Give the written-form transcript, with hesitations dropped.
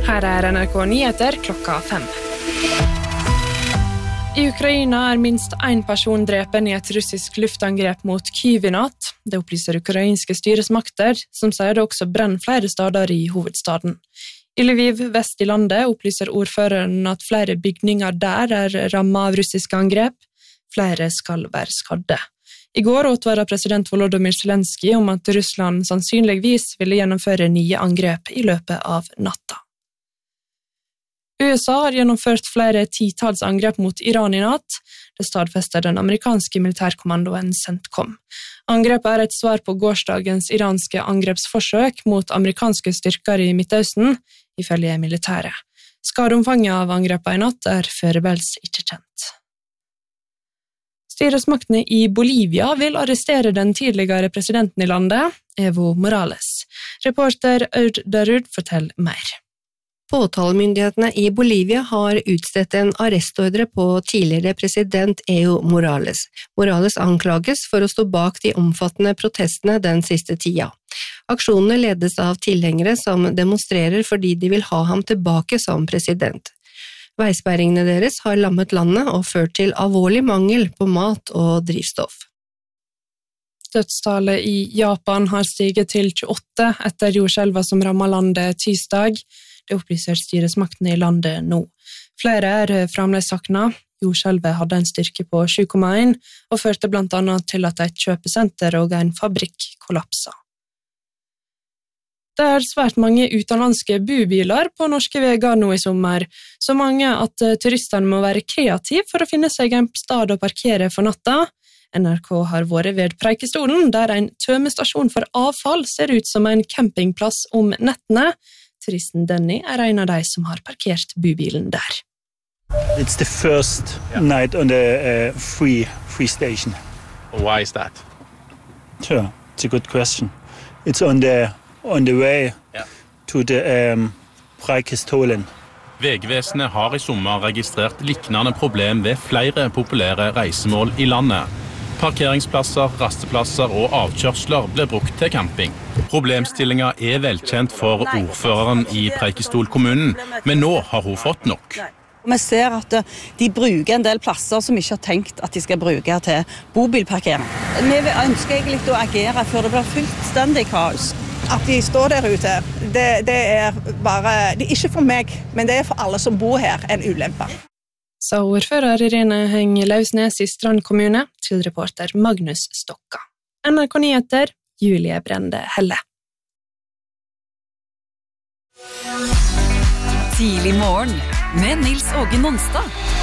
Her NRK Nyheter klokka 5. I Ukraina minst en person drepen i et russisk luftangrep mot Kyiv i natt. Det opplyser ukrainske styresmakter, som sier det også brenner flere steder i hovedstaden. I Lviv, vest i landet, opplyser ordføreren at flere bygninger der rammet av russiske angrep. Flere skal være skadde. I går advaret president Volodymyr Zelenskyj om at Russland sannsynligvis ville gjennomføre nye angrep i løpet av natta. USA har gjennomført flere titalls angrep mot Iran i natt. Det stadfester den amerikanske militærkommandoen CENTCOM. Angrepet et svar på gårsdagens iranske angrepsforsøk mot amerikanske styrker i Midtøsten, ifølge militæret. Skadeomfanget av angrepet i natt foreløpig ikke kjent. Styresmaktene i Bolivia vil arrestere den tidligere presidenten i landet, Evo Morales. Reporter Aud Darud forteller mer. Påtalemyndighetene i Bolivia har utstedt en arrestordre på tidligere president Evo Morales. Morales anklages for å stå bak de omfattende protestene den siste tida. Aksjonene ledes av tilhengere som demonstrerer fordi de vil ha ham tilbake som president. Veisperringene deres har lammet landet og ført til alvorlig mangel på mat og drivstoff. Dødstallet i Japan har stiget til 28 etter jordskjelva som rammet landet tirsdag. Det opplyser styresmaktene i landet nå. Flere fremdeles savnet. Jordskjelvet hadde en styrke på 7,1 og førte blant annet til at et kjøpesenter og en fabrikk kollapsa. Det svært mange utenlandske bubiler på norske veier nå i sommer, så mange at turistene må være kreative for å finne seg en sted å parkere for natta. NRK har vært ved Preikestolen, der en tømestasjon for avfall ser ut som en campingplass om nettene. Turisten Denny en av de som har parkert bubilen der. It's the first night on the free station. Why is that? Sure, it's a good question. It's on the way to the Preikestolen. Vegvesenet har i sommer registrert liknende problem ved flere populære reisemål i landet. Parkeringsplasser, rasteplasser og avkjørsler ble brukt til camping. Problemstillinga velkjent for ordføreren i Preikestol kommunen, men nå har hun fått nok. Vi ser at de bruker en del plasser som ikke har tenkt at de skal bruke til bobilparkering. Vi ønsker egentlig å agere før det blir fullstendig kaos. At de står der ute, det bare, det ikke for meg, men det for alle som bor her en ulempe. Sa ordfører Irene Heng Lausnes i Strand kommune til reporter Magnus Stokka. NRK Nyheter, Julie Brende Helle. Tidlig morgen med Nils Åge Nonstad.